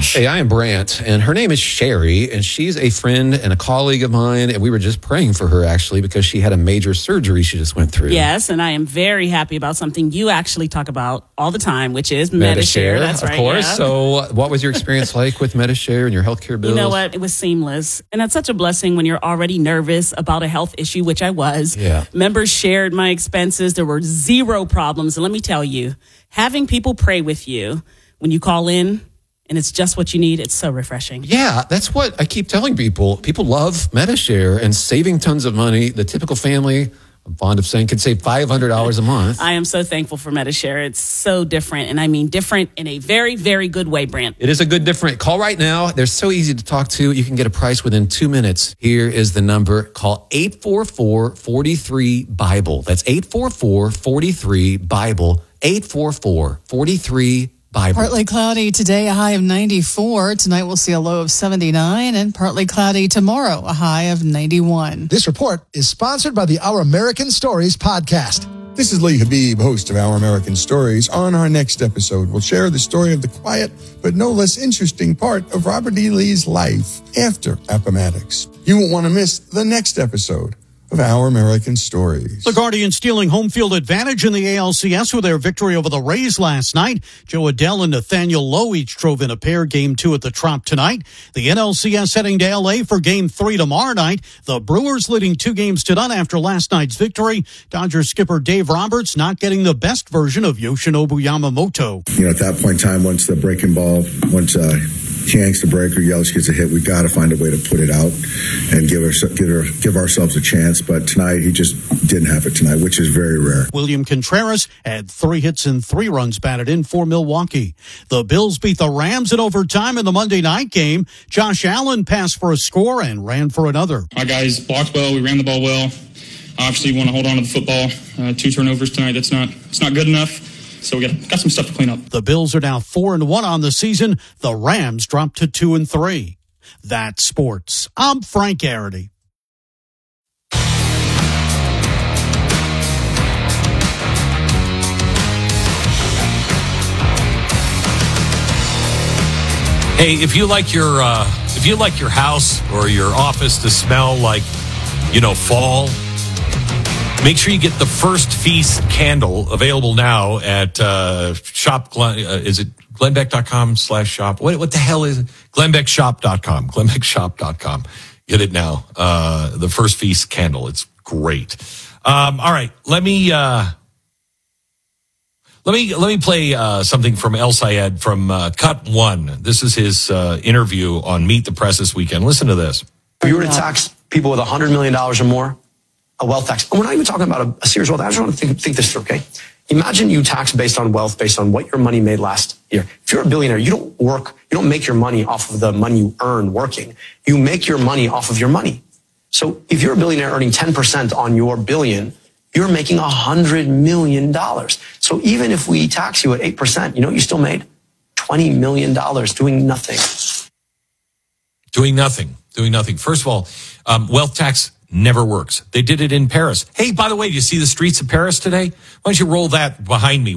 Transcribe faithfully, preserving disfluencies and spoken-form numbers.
Hey, I am Brant, and her name is Sherry, and she's a friend and a colleague of mine, and we were just praying for her, actually, because she had a major surgery she just went through. Yes, and I am very happy about something you actually talk about all the time, which is Medi-Share. That's of right, course. yeah. So what was your experience like with Medi-Share and your healthcare bills? You know what? It was seamless. And that's such a blessing when you're already nervous about a health issue, which I was. Yeah. Members shared my expenses. There were zero problems. And let me tell you, having people pray with you when you call in, and it's just what you need, it's so refreshing. Yeah, that's what I keep telling people. People love Medi-Share and saving tons of money. The typical family, I'm fond of saying, can save five hundred dollars a month. I am so thankful for Medi-Share. It's so different, and I mean different in a very, very good way, Brant. It is a good different. Call right now. They're so easy to talk to. You can get a price within two minutes. Here is the number. Call eight four four, four three, BIBLE. That's eight four four, four three, BIBLE. eight four four, four three, BIBLE. Partly cloudy today, a high of ninety-four. Tonight we'll see a low of seventy-nine, and partly cloudy tomorrow, a high of ninety-one. This report is sponsored by the Our American Stories podcast. This is Lee Habib, host of Our American Stories. On our next episode, we'll share the story of the quiet but no less interesting part of Robert E. Lee's life after Appomattox. You won't want to miss the next episode of Our American Stories. The Guardians stealing home field advantage in the A L C S with their victory over the Rays last night. Joe Adell and Nathaniel Lowe each drove in a pair. Game two at the Trop tonight. The N L C S heading to L A for game three tomorrow night. The Brewers leading two games to none after last night's victory. Dodgers skipper Dave Roberts not getting the best version of Yoshinobu Yamamoto. You know, at that point in time, once the breaking ball, once uh, he yanks the breaker, Yelich gets a hit, we got to find a way to put it out and give, us, give, her, give ourselves a chance. But tonight, he just didn't have it tonight, which is very rare. William Contreras had three hits and three runs batted in for Milwaukee. The Bills beat the Rams in overtime in the Monday night game. Josh Allen passed for a score and ran for another. Our guys blocked well. We ran the ball well. Obviously, we want to hold on to the football. Uh, two turnovers tonight. That's not, it's not good enough. So we got, got some stuff to clean up. The Bills are now four and one on the season. The Rams dropped to two and three. That's sports. I'm Frank Garrity. Hey, if you like your uh, if you like your house or your office to smell like, you know, fall, make sure you get the First Feast candle available now at uh, shop. Glen, uh, is it glenbeck.com slash shop? What what the hell is it? glenbeckshop dot com. glenbeckshop dot com. Get it now. Uh, the First Feast candle. It's great. Um, all right, let me. Uh, Let me let me play uh, something from El Sayed from uh, Cut One. This is his uh, interview on Meet the Press this weekend. Listen to this. If you were to tax people with one hundred million dollars or more, a wealth tax, and we're not even talking about a, a serious wealth. I just want to think, think this through, okay? Imagine you tax based on wealth, based on what your money made last year. If you're a billionaire, you don't work, you don't make your money off of the money you earn working. You make your money off of your money. So if you're a billionaire earning ten percent on your billion, you're making one hundred million dollars. So even if we tax you at eight percent, you know what you still made? twenty million dollars doing nothing. Doing nothing. Doing nothing. First of all, um, wealth tax never works. They did it in Paris. Hey, by the way, do you see the streets of Paris today? Why don't you roll that behind me?